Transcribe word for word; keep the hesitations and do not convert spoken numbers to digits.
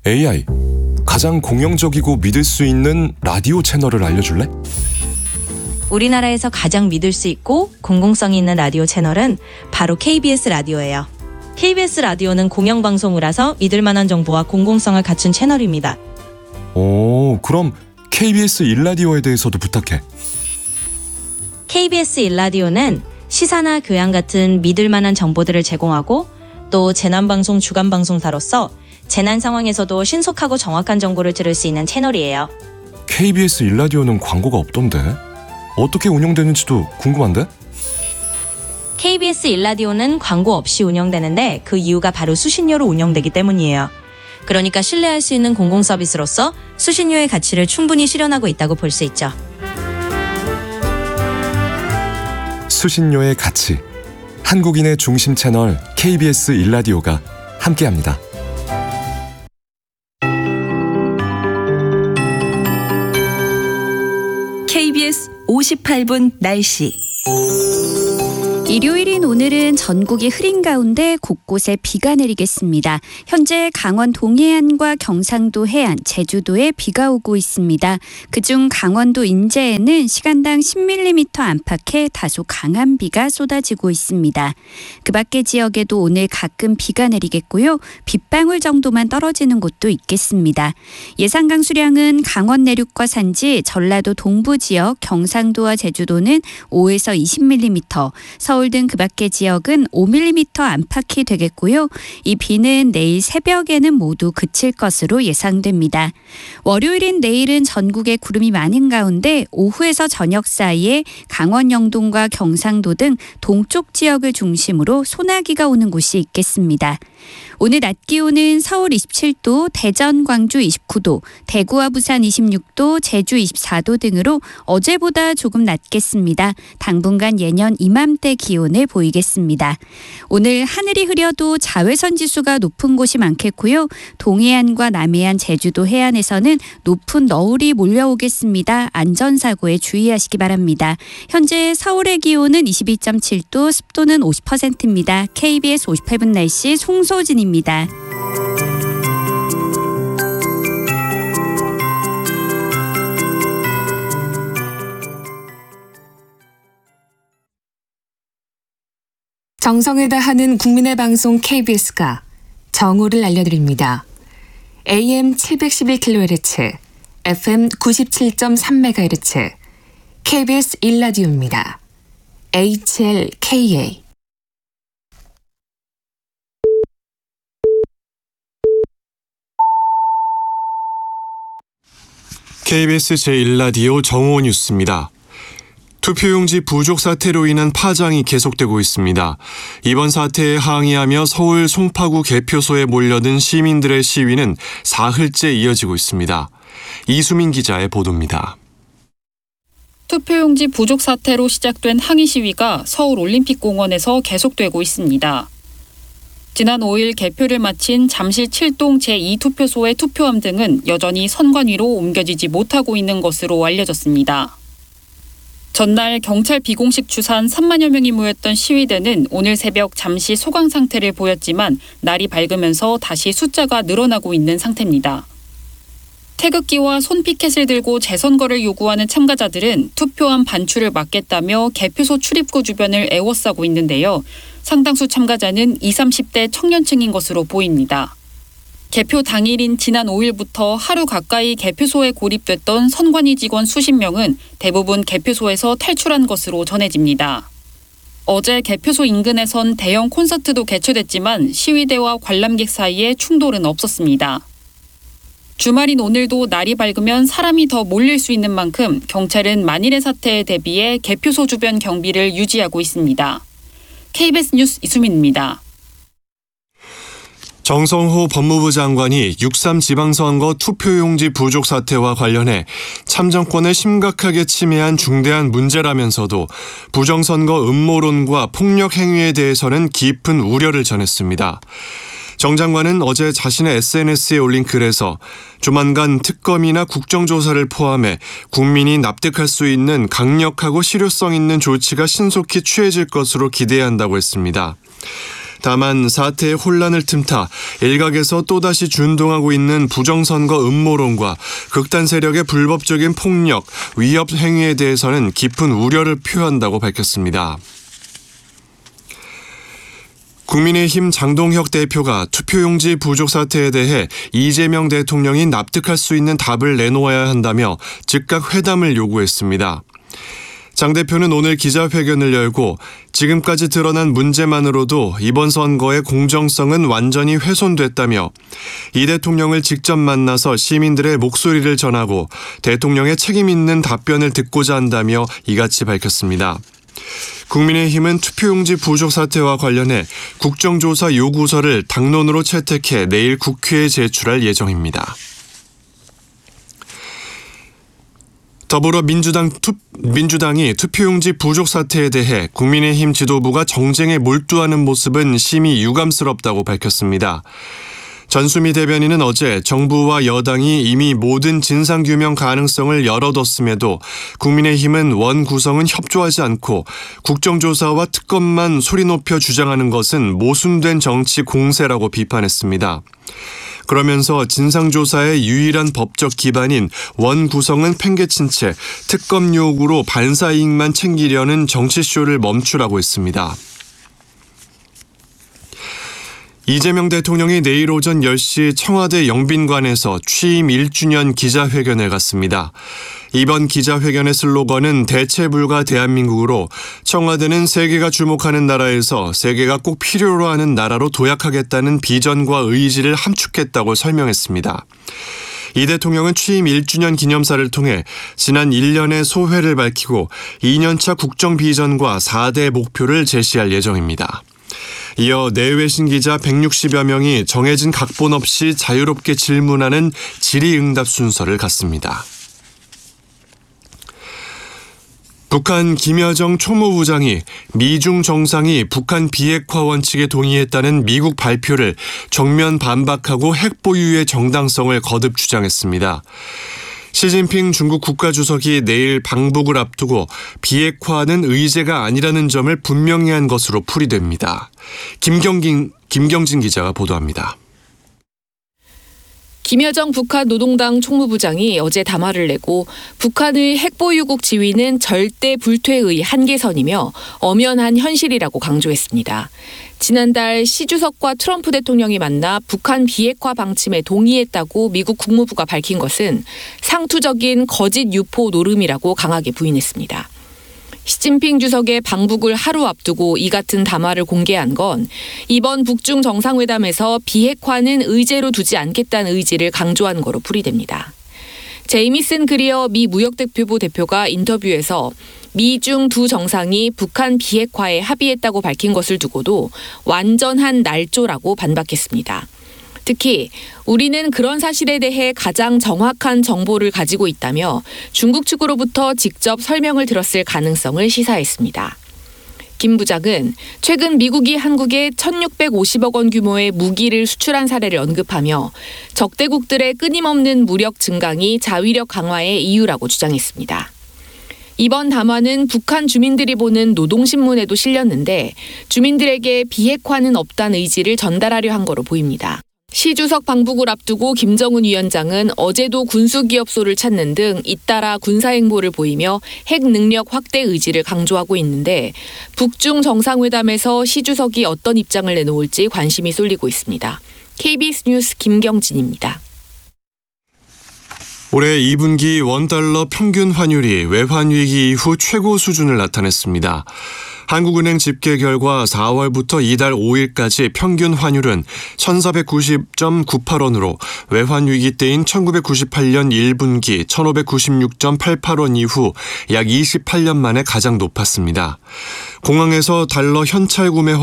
에이아이, 가장 공영적이고 믿을 수 있는 라디오 채널을 알려줄래? 우리나라에서 가장 믿을 수 있고 공공성이 있는 라디오 채널은 바로 케이비에스 라디오예요. 케이비에스 라디오는 공영방송이라서 믿을 만한 정보와 공공성을 갖춘 채널입니다. 오, 그럼 케이비에스 일라디오에 대해서도 부탁해. 케이비에스 일라디오는 시사나 교양 같은 믿을 만한 정보들을 제공하고 또 재난방송 주간방송사로서 재난 상황에서도 신속하고 정확한 정보를 들을 수 있는 채널이에요. 케이비에스 일라디오는 광고가 없던데? 어떻게 운영되는지도 궁금한데? 케이비에스 일라디오는 광고 없이 운영되는데 그 이유가 바로 수신료로 운영되기 때문이에요. 그러니까 신뢰할 수 있는 공공서비스로서 수신료의 가치를 충분히 실현하고 있다고 볼 수 있죠. 수신료의 가치, 한국인의 중심 채널 케이비에스 일라디오가 함께합니다. 케이비에스 오십팔 분 날씨. 일요일인 오늘은 전국이 흐린 가운데 곳곳에 비가 내리겠습니다. 현재 강원 동해안과 경상도 해안, 제주도에 비가 오고 있습니다. 그중 강원도 인제에는 시간당 십 밀리미터 안팎의 다소 강한 비가 쏟아지고 있습니다. 그 밖의 지역에도 오늘 가끔 비가 내리겠고요. 빗방울 정도만 떨어지는 곳도 있겠습니다. 예상 강수량은 강원 내륙과 산지, 전라도 동부 지역, 경상도와 제주도는 오에서 이십 밀리미터, 서울 등 그 밖의 지역은 오 밀리미터 안팎이 되겠고요. 이 비는 내일 새벽에는 모두 그칠 것으로 예상됩니다. 월요일인 내일은 전국에 구름이 많은 가운데 오후에서 저녁 사이에 강원 영동과 경상도 등 동쪽 지역을 중심으로 소나기가 오는 곳이 있겠습니다. 오늘 낮 기온은 서울 이십칠 도, 대전, 광주 이십구 도, 대구와 부산 이십육 도, 제주 이십사 도 등으로 어제보다 조금 낮겠습니다. 당분간 예년 이맘때 기온을 보이겠습니다. 오늘 하늘이 흐려도 자외선 지수가 높은 곳이 많겠고요. 동해안과 남해안, 제주도 해안에서는 높은 너울이 몰려오겠습니다. 안전사고에 주의하시기 바랍니다. 현재 서울의 기온은 이십이 점 칠 도, 습도는 오십 퍼센트입니다. 케이비에스 오십팔 분 날씨 송소진입니다. 정성을 다하는 국민의 방송 케이비에스가 정오를 알려드립니다. 에이엠 칠백십일 킬로헤르츠, 에프엠 구십칠 점 삼 메가헤르츠, 케이비에스 일라디오입니다. 에이치엘케이에이. 케이비에스 제일 라디오 정오 뉴스입니다. 투표용지 부족 사태로 인한 파장이 계속되고 있습니다. 이번 사태에 항의하며 서울 송파구 개표소에 몰려든 시민들의 시위는 사흘째 이어지고 있습니다. 이수민 기자의 보도입니다. 투표용지 부족 사태로 시작된 항의 시위가 서울 올림픽공원에서 계속되고 있습니다. 지난 오일 개표를 마친 잠실 칠 동 제이 투표소의 투표함 등은 여전히 선관 위로 옮겨지지 못하고 있는 것으로 알려졌습니다. 전날 경찰 비공식 추산 삼만여 명이 모였던 시위대는 오늘 새벽 잠시 소강 상태를 보였지만 날이 밝으면서 다시 숫자가 늘어나고 있는 상태입니다. 태극기와 손피켓을 들고 재선거를 요구하는 참가자들은 투표함 반출을 막겠다며 개표소 출입구 주변을 에워싸고 있는데요. 상당수 참가자는 이십, 삼십 대 청년층인 것으로 보입니다. 개표 당일인 지난 오일부터 하루 가까이 개표소에 고립됐던 선관위 직원 수십 명은 대부분 개표소에서 탈출한 것으로 전해집니다. 어제 개표소 인근에선 대형 콘서트도 개최됐지만 시위대와 관람객 사이에 충돌은 없었습니다. 주말인 오늘도 날이 밝으면 사람이 더 몰릴 수 있는 만큼 경찰은 만일의 사태에 대비해 개표소 주변 경비를 유지하고 있습니다. 케이비에스 뉴스 이수민입니다. 정성호 법무부 장관이 육삼 지방선거 투표용지 부족 사태와 관련해 참정권을 심각하게 침해한 중대한 문제라면서도 부정선거 음모론과 폭력 행위에 대해서는 깊은 우려를 전했습니다. 정 장관은 어제 자신의 에스엔에스에 올린 글에서 조만간 특검이나 국정조사를 포함해 국민이 납득할 수 있는 강력하고 실효성 있는 조치가 신속히 취해질 것으로 기대한다고 했습니다. 다만 사태의 혼란을 틈타 일각에서 또다시 준동하고 있는 부정선거 음모론과 극단 세력의 불법적인 폭력, 위협 행위에 대해서는 깊은 우려를 표한다고 밝혔습니다. 국민의힘 장동혁 대표가 투표용지 부족 사태에 대해 이재명 대통령이 납득할 수 있는 답을 내놓아야 한다며 즉각 회담을 요구했습니다. 장 대표는 오늘 기자회견을 열고 지금까지 드러난 문제만으로도 이번 선거의 공정성은 완전히 훼손됐다며 이 대통령을 직접 만나서 시민들의 목소리를 전하고 대통령의 책임 있는 답변을 듣고자 한다며 이같이 밝혔습니다. 국민의힘은 투표용지 부족 사태와 관련해 국정조사 요구서를 당론으로 채택해 내일 국회에 제출할 예정입니다. 더불어민주당 투, 민주당이 투표용지 부족 사태에 대해 국민의힘 지도부가 정쟁에 몰두하는 모습은 심히 유감스럽다고 밝혔습니다. 전수미 대변인은 어제 정부와 여당이 이미 모든 진상규명 가능성을 열어뒀음에도 국민의힘은 원 구성은 협조하지 않고 국정조사와 특검만 소리 높여 주장하는 것은 모순된 정치 공세라고 비판했습니다. 그러면서 진상조사의 유일한 법적 기반인 원 구성은 팽개친 채 특검 요구로 반사이익만 챙기려는 정치쇼를 멈추라고 했습니다. 이재명 대통령이 내일 오전 열 시 청와대 영빈관에서 취임 일 주년 기자회견을 갖습니다. 이번 기자회견의 슬로건은 대체 불가 대한민국으로 청와대는 세계가 주목하는 나라에서 세계가 꼭 필요로 하는 나라로 도약하겠다는 비전과 의지를 함축했다고 설명했습니다. 이 대통령은 취임 일 주년 기념사를 통해 지난 일 년의 소회를 밝히고 이 년차 국정 비전과 사 대 목표를 제시할 예정입니다. 이어 내외신 기자 백육십여 명이 정해진 각본 없이 자유롭게 질문하는 질의응답 순서를 갖습니다. 북한 김여정 총무부장이 미중 정상이 북한 비핵화 원칙에 동의했다는 미국 발표를 정면 반박하고 핵 보유의 정당성을 거듭 주장했습니다. 시진핑 중국 국가주석이 내일 방북을 앞두고 비핵화는 의제가 아니라는 점을 분명히 한 것으로 풀이됩니다. 김경진, 김경진 기자가 보도합니다. 김여정 북한 노동당 총무부장이 어제 담화를 내고 북한의 핵보유국 지위는 절대 불퇴의 한계선이며 엄연한 현실이라고 강조했습니다. 지난달 시 주석과 트럼프 대통령이 만나 북한 비핵화 방침에 동의했다고 미국 국무부가 밝힌 것은 상투적인 거짓 유포 노름이라고 강하게 부인했습니다. 시진핑 주석의 방북을 하루 앞두고 이 같은 담화를 공개한 건 이번 북중 정상회담에서 비핵화는 의제로 두지 않겠다는 의지를 강조한 거로 풀이됩니다. 제이미슨 그리어 미 무역대표부 대표가 인터뷰에서 미중 두 정상이 북한 비핵화에 합의했다고 밝힌 것을 두고도 완전한 날조라고 반박했습니다. 특히 우리는 그런 사실에 대해 가장 정확한 정보를 가지고 있다며 중국 측으로부터 직접 설명을 들었을 가능성을 시사했습니다. 김 부장은 최근 미국이 한국에 천육백오십억 원 규모의 무기를 수출한 사례를 언급하며 적대국들의 끊임없는 무력 증강이 자위력 강화의 이유라고 주장했습니다. 이번 담화는 북한 주민들이 보는 노동신문에도 실렸는데 주민들에게 비핵화는 없다는 의지를 전달하려 한 거로 보입니다. 시 주석 방북을 앞두고 김정은 위원장은 어제도 군수기업소를 찾는 등 잇따라 군사행보를 보이며 핵 능력 확대 의지를 강조하고 있는데 북중 정상회담에서 시 주석이 어떤 입장을 내놓을지 관심이 쏠리고 있습니다. 케이비에스 뉴스 김경진입니다. 올해 이 분기 원달러 평균 환율이 외환위기 이후 최고 수준을 나타냈습니다. 한국은행 집계 결과 사월부터 이달 오일까지 평균 환율은 천사백구십 점 구팔 원으로 외환위기 때인 천구백구십팔 년 일 분기 천오백구십육 점 팔팔 원 이후 약 이십팔 년 만에 가장 높았습니다. 공항에서 달러 현찰 구매